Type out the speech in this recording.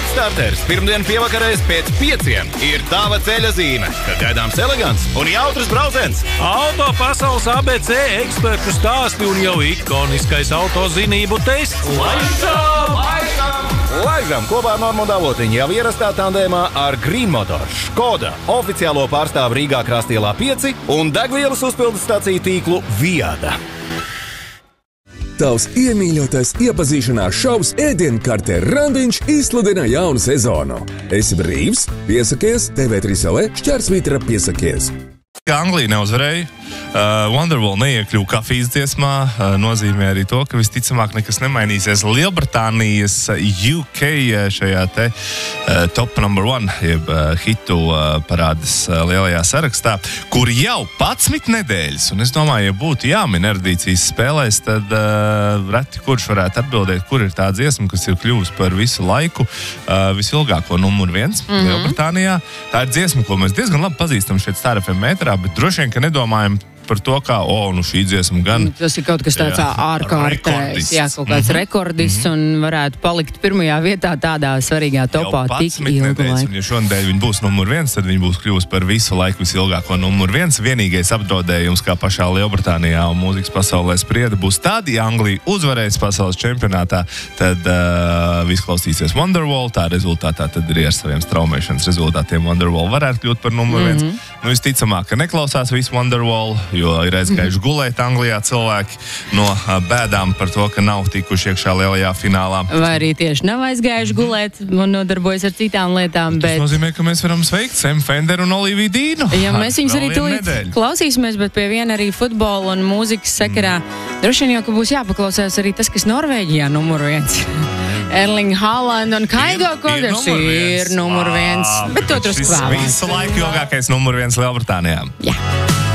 Kickstarters pirmdien pievakarēs pēc 5 ir tava ceļa zīme, ka gaidāms elegants un jautrs brauciens. Auto pasaules ABC ekspertu stāsti un jau ikoniskais autozinību tests. Laižam kopā ar Normundu Avotiņu jau ierastā tandēmā ar Green Motors, Škoda, oficiālo pārstāvu Rīgā Krastielā 5 un degvielas uzpildes staciju tīklu Viada. Tavs iemīļotais iepazīšanās šovs Ēdienkartē Randiņš izsludina jaunu sezonu. Esi brīvs? Piesakies, TV3 LV /, piesakies. Anglija neuzvarēja. Wonderwall neiekļuva kafijas dziesmā, nozīmē arī to, ka visticamāk nekas nemainīsies. Lielbritānijas UK šajā te top number 1, jeb hitu parādas lielajā sarakstā, kur jau 11 nedēļas, un es domāju, ja būtu jāmin erudīcijas spēlēs, tad reti kurš varētu atbildēt, kur ir tā dziesma, kas ir kļuvusi par visu laiku visilgāko numuru 1 Lielbritānijā. Tā ir dziesma, ko mēs diezgan labi pazīstam šeit Star FM metrā, bet droši vien, ka nedomājam par to, kā, šī dziesma gan... Tas ir kaut kas tāds ārkārtējs, kaut kāds rekordis un varētu palikt pirmajā vietā tādā svarīgā topā tik ilgu laiku. Ja šonadēļ viņi būs numur 1, tad viņi būs kļuvusi par visu laiku visilgāko numur 1. Vienīgais apdraudējums, kā pašā Lielbritānijā un mūzikas pasaulē sprieda, būs tad, ja Anglija uzvarēs pasaules čempionātā, tad viss klausīsies Wonderwall, tā rezultātā tad arī ar saviem straumēšanas rezultātiem Wonderwall varētu kļūt par numur 1. Nu, visticamāk, ka neklausās visu Wonderwall, jo ir aizgājuši gulēt Anglijā cilvēki no bēdām par to, ka nav tikuši iekšā lielajā finālā. Vai arī tieši nav aizgājuši gulēt un nodarbojas ar citām lietām, bet... Tas nozīmē, ka mēs varam sveikt Sam Fender un Oliviju Dīnu. Ja mēs viņus arī tūlīt klausīsimies, bet pie viena arī futbola un mūzikas sakarā. Droši vien jau, ka būs jāpaklausās arī tas, kas Norvēģijā numur 1. Erling Haaland un Kaigo Koders ir numur 1. Bet to drusku vēlāk. Visu laiku ilgākais numur 1 Lielbritānijā. Jā.